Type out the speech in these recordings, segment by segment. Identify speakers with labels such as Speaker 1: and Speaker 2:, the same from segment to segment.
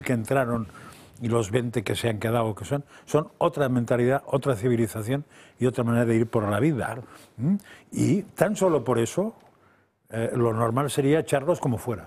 Speaker 1: que entraron y los 20 que se han quedado, que son otra mentalidad, otra civilización y otra manera de ir por la vida. ¿Mm? Y tan solo por eso, lo normal sería echarlos como fuera,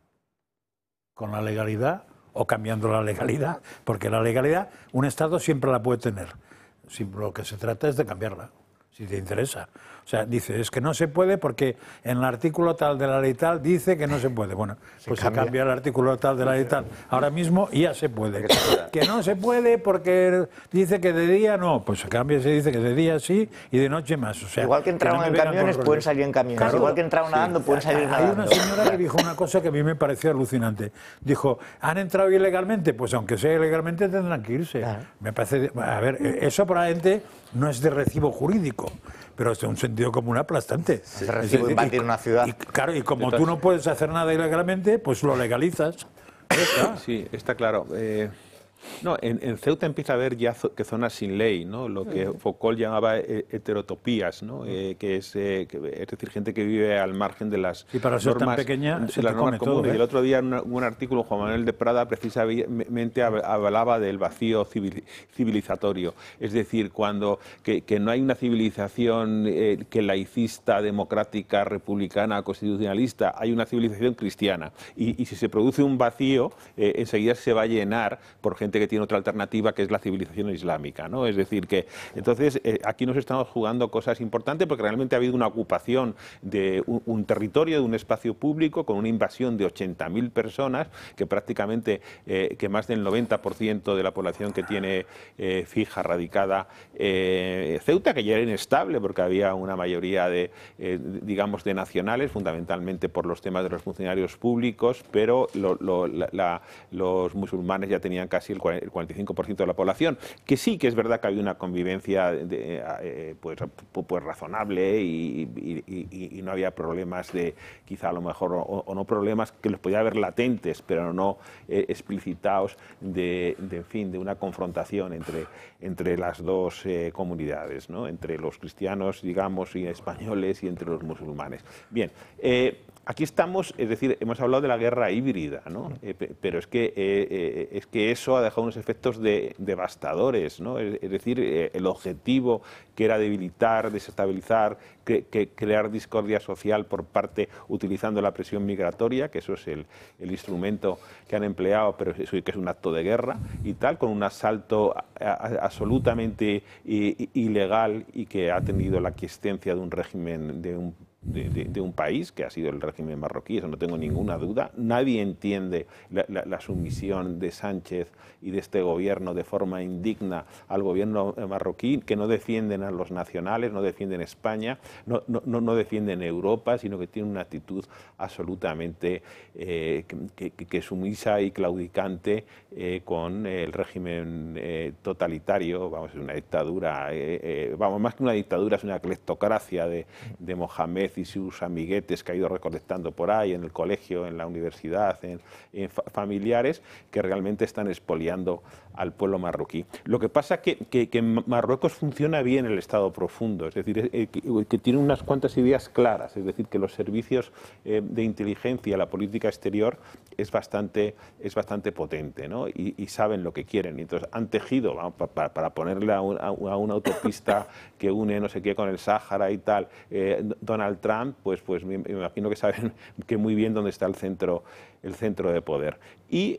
Speaker 1: con la legalidad o cambiando la legalidad, porque la legalidad un Estado siempre la puede tener. Lo que se trata es de cambiarla, si te interesa. O sea, dice, es que no se puede porque en el artículo tal de la ley tal dice que no se puede. Bueno, pues se cambia el artículo tal de la ley tal ahora mismo y ya se puede. Que no se puede porque dice que de día no, pues se cambia y se dice que de día sí y de noche más. O sea,
Speaker 2: igual que entraron en camiones, pueden salir en camiones. Claro, igual que entraron nadando, pueden salir nadando.
Speaker 1: Hay una señora que dijo una cosa que a mí me pareció alucinante. Dijo, ¿han entrado ilegalmente? Pues aunque sea ilegalmente tendrán que irse. Claro. Me parece, a ver, eso probablemente no es de recibo jurídico, pero es de un sentido común aplastante.
Speaker 2: Es de recibo invadir una ciudad.
Speaker 1: Claro, y como tú no puedes hacer nada ilegalmente, pues lo legalizas.
Speaker 3: Sí, está claro. No, en Ceuta empieza a haber ya zonas sin ley, ¿no? Lo que Foucault llamaba heterotopías, ¿no? Que es decir, gente que vive al margen de las
Speaker 1: y para ser
Speaker 3: normas,
Speaker 1: tan pequeña
Speaker 3: de las normas comunes.
Speaker 1: Todo,
Speaker 3: Y el otro día un artículo, Juan Manuel de Prada, precisamente hablaba del vacío civilizatorio. Es decir, que no hay una civilización que laicista, democrática, republicana, constitucionalista, hay una civilización cristiana. Y si se produce un vacío, enseguida se va a llenar por gente que tiene otra alternativa, que es la civilización islámica, ¿no? Es decir, que entonces aquí nos estamos jugando cosas importantes porque realmente ha habido una ocupación de un territorio, de un espacio público, con una invasión de 80.000 personas, que prácticamente que más del 90% de la población que tiene fija, radicada Ceuta, que ya era inestable porque había una mayoría digamos, de nacionales, fundamentalmente por los temas de los funcionarios públicos, pero los musulmanes ya tenían casi el 45% de la población, que sí que es verdad que había una convivencia pues razonable y no había problemas de, quizá a lo mejor, o no problemas que los podía haber latentes, pero no explicitados de una confrontación entre las dos comunidades, ¿no? Entre los cristianos, digamos, y españoles y entre los musulmanes. Bien. Aquí estamos, es decir, hemos hablado de la guerra híbrida, ¿no? Pero es que eso ha dejado unos efectos devastadores, ¿no? Es decir, el objetivo que era debilitar, desestabilizar, crear discordia social por parte, utilizando la presión migratoria, que eso es el instrumento que han empleado, pero eso que es un acto de guerra y tal, con un asalto absolutamente ilegal y que ha tenido la aquiescencia de un régimen, de un país, que ha sido el régimen marroquí, eso no tengo ninguna duda. Nadie entiende la sumisión de Sánchez y de este gobierno de forma indigna al gobierno marroquí, que no defienden a los nacionales, no defienden España, no defienden Europa, sino que tienen una actitud absolutamente que sumisa y claudicante con el régimen totalitario. Vamos, es una dictadura, vamos, más que una dictadura, es una cleptocracia de Mohamed y sus amiguetes que ha ido recolectando por ahí en el colegio, en la universidad, en familiares, que realmente están expoliando al pueblo marroquí. Lo que pasa es que en Marruecos funciona bien el Estado profundo, es decir, que tiene unas cuantas ideas claras, es decir, que los servicios de inteligencia, la política exterior es bastante potente, ¿no? Y saben lo que quieren. Y entonces han tejido, vamos, para ponerle a una autopista que une no sé qué con el Sáhara y tal, Donald Trump, pues me imagino que saben que muy bien dónde está el centro de poder. Y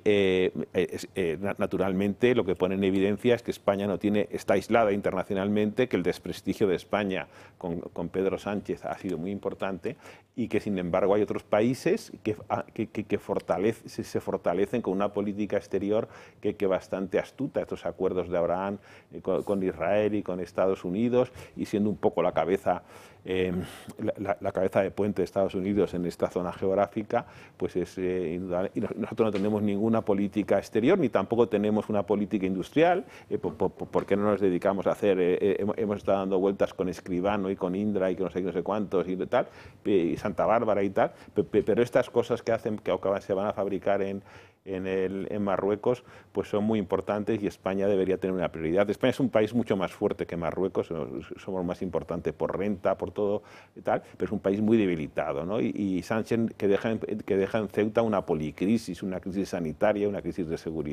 Speaker 3: naturalmente lo que pone en evidencia es que España está aislada internacionalmente, que el desprestigio de España con Pedro Sánchez ha sido muy importante y que sin embargo hay otros países que se fortalecen con una política exterior que bastante astuta, estos acuerdos de Abraham con Israel y con Estados Unidos, y siendo un poco la cabeza de puente de Estados Unidos en esta zona geográfica, pues es indudable. Y nosotros no tenemos ninguna política exterior, ni tampoco tenemos una política industrial. ¿Por qué no nos dedicamos a hacer? Hemos estado dando vueltas con Escribano y con Indra y con no sé cuántos y tal, y Santa Bárbara y tal, pero estas cosas que hacen, que se van a fabricar en en Marruecos, pues son muy importantes y España debería tener una prioridad. España es un país mucho más fuerte que Marruecos, somos más importantes por renta, por todo y tal, pero es un país muy debilitado, ¿no? Y Sánchez que deja en Ceuta una policrisis, una crisis sanitaria, una crisis de seguridad.